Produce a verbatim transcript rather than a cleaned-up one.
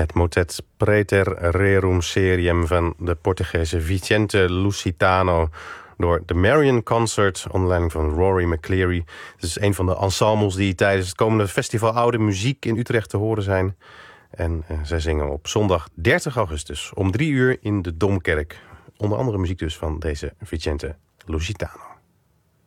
Het motet Praeter Rerum Serium van de Portugese Vicente Lusitano door de Marion Concert onder leiding van Rory McCleary. Het is een van de ensembles die tijdens het komende festival Oude Muziek in Utrecht te horen zijn. En uh, zij zingen op zondag dertig augustus om drie uur in de Domkerk. Onder andere muziek dus van deze Vicente Lusitano.